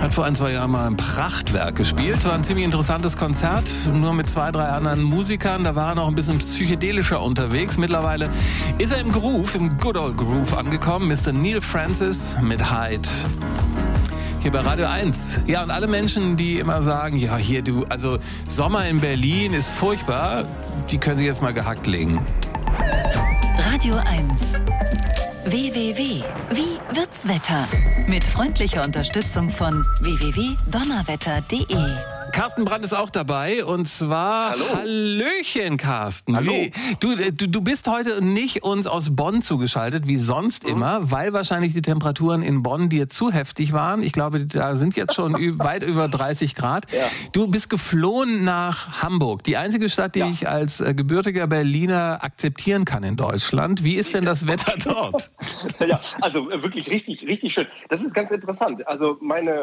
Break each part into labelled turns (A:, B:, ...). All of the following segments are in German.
A: hat vor 1-2 Jahren mal ein Prachtwerk gespielt. War ein ziemlich interessantes Konzert, nur mit 2-3 anderen Musikern. Da war er noch ein bisschen psychedelischer unterwegs. Mittlerweile ist er im Groove, im Good Old Groove angekommen. Mr. Neil Francis mit Hyde. Hier bei Radio 1. Ja, und alle Menschen, die immer sagen, ja, hier du, also Sommer in Berlin ist furchtbar, die können sich jetzt mal gehackt legen.
B: Radio 1. www. Wie wird's Wetter? Mit freundlicher Unterstützung von www.donnerwetter.de.
A: Carsten Brandt ist auch dabei und zwar
C: Hallo.
A: Hallöchen, Carsten.
C: Hallo.
A: Du bist heute nicht uns aus Bonn zugeschaltet, wie sonst immer, weil wahrscheinlich die Temperaturen in Bonn dir zu heftig waren. Ich glaube, da sind jetzt schon weit über 30 Grad.
C: Ja.
A: Du bist geflohen nach Hamburg, die einzige Stadt, die ich als gebürtiger Berliner akzeptieren kann in Deutschland. Wie ist denn das Wetter dort?
C: Ja, also wirklich richtig, richtig schön. Das ist ganz interessant. Also meine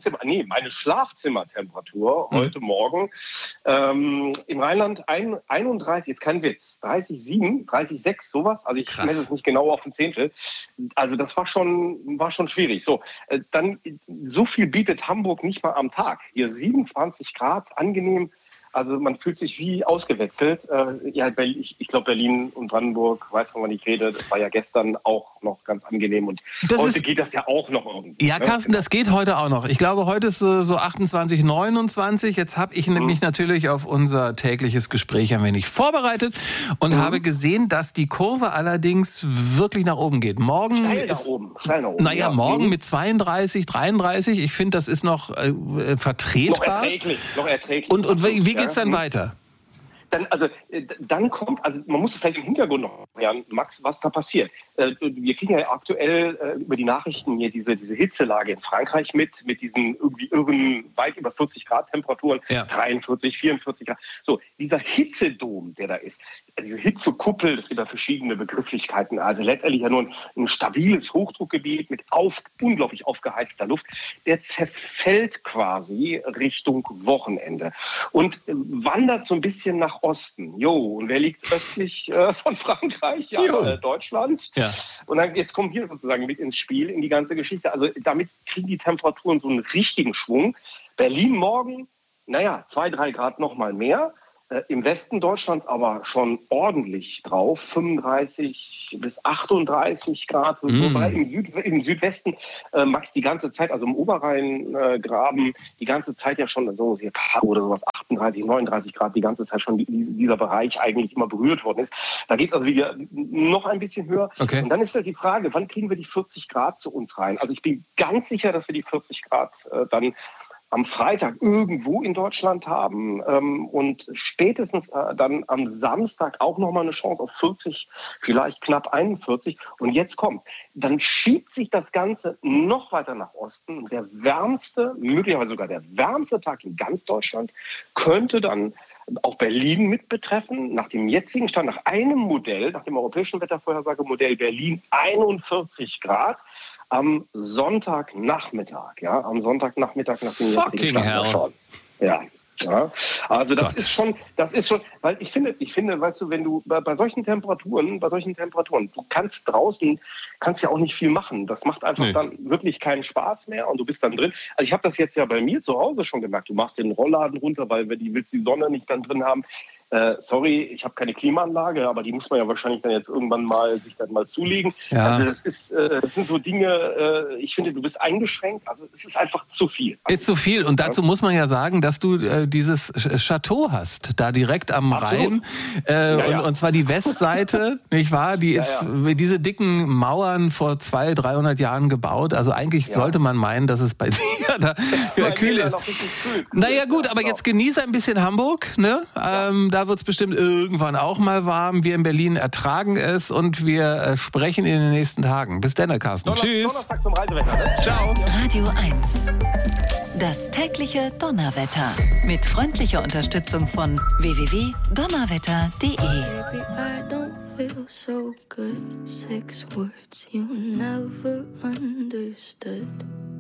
C: Schlafzimmertemperatur heute Morgen im Rheinland 31, jetzt kein Witz, 30,7, 30,6, sowas. Also ich messe es nicht genau auf ein Zehntel. Also das war schon schwierig. Dann so viel bietet Hamburg nicht mal am Tag. Hier 27 Grad, angenehm. Also man fühlt sich wie ausgewechselt. Ich glaube, Berlin und Brandenburg, weiß wovon ich rede, das war ja gestern auch noch ganz angenehm. Und heute geht das ja auch noch irgendwie.
A: Ja, Carsten, das geht heute auch noch. Ich glaube, heute ist so 28, 29. Jetzt habe ich mich natürlich auf unser tägliches Gespräch ein wenig vorbereitet und habe gesehen, dass die Kurve allerdings wirklich nach oben geht. Morgen
C: Steil nach oben.
A: Naja, morgen mit 32, 33. Ich finde, das ist noch vertretbar.
C: Noch erträglich.
A: Und wie geht's dann weiter?
C: Dann kommt, also man muss vielleicht im Hintergrund noch hören, Max, was da passiert. Wir kriegen ja aktuell über die Nachrichten hier diese Hitzelage in Frankreich mit diesen irgendwie irren, weit über 40 Grad Temperaturen, 43, 44 Grad. So, dieser Hitzedom, der da ist, diese Hitzekuppel, das gibt da verschiedene Begrifflichkeiten, also letztendlich ja nur ein stabiles Hochdruckgebiet mit unglaublich aufgeheizter Luft, der zerfällt quasi Richtung Wochenende und wandert so ein bisschen nach Osten. Und wer liegt östlich von Frankreich? Deutschland. Ja. Und dann jetzt kommen wir sozusagen mit ins Spiel, in die ganze Geschichte. Also damit kriegen die Temperaturen so einen richtigen Schwung. Berlin morgen, 2-3 Grad noch mal mehr. Im Westen Deutschland aber schon ordentlich drauf, 35 bis 38 Grad, wobei im Südwesten, Max, die ganze Zeit, also im Oberrheingraben, die ganze Zeit ja schon so oder sowas, 38, 39 Grad, die ganze Zeit schon dieser Bereich eigentlich immer berührt worden ist. Da geht es also wieder noch ein bisschen höher. Okay. Und dann ist halt die Frage, wann kriegen wir die 40 Grad zu uns rein? Also ich bin ganz sicher, dass wir die 40 Grad dann am Freitag irgendwo in Deutschland haben und spätestens dann am Samstag auch nochmal eine Chance auf 40, vielleicht knapp 41. Und jetzt kommt, dann schiebt sich das Ganze noch weiter nach Osten. Der wärmste, möglicherweise sogar der wärmste Tag in ganz Deutschland könnte dann auch Berlin mit betreffen. Nach dem jetzigen Stand, nach einem Modell, nach dem europäischen Wettervorhersagemodell Berlin 41 Grad. Am Sonntagnachmittag, nach dem jetzigen Stand. Ja. Also das ist schon, weil ich finde, weißt du, wenn du bei solchen Temperaturen, du kannst ja auch nicht viel machen. Das macht einfach dann wirklich keinen Spaß mehr und du bist dann drin. Also ich habe das jetzt ja bei mir zu Hause schon gemerkt. Du machst den Rollladen runter, weil willst die Sonne nicht dann drin haben. Sorry, ich habe keine Klimaanlage, aber die muss man ja wahrscheinlich dann jetzt irgendwann sich mal zulegen. Ja. Also das sind so Dinge, ich finde, du bist eingeschränkt, also es ist einfach zu viel.
A: Ist zu viel und dazu muss man ja sagen, dass du dieses Chateau hast, da direkt am Rhein. Und zwar die Westseite, nicht wahr? Die ist mit diese dicken Mauern vor 200-300 Jahren gebaut. Also eigentlich sollte man meinen, dass es bei dir da kühl ist. Naja gut, aber jetzt genieße ein bisschen Hamburg, ne? Da wird es bestimmt irgendwann auch mal warm. Wir in Berlin ertragen es und wir sprechen in den nächsten Tagen. Bis dann, Carsten. Tschüss.
C: Donnerstag zum Reitewetter, ne?
A: Ciao.
B: Radio 1. Das tägliche Donnerwetter. Mit freundlicher Unterstützung von www.donnerwetter.de.
D: Baby, I don't feel so good. 6 words you never understood.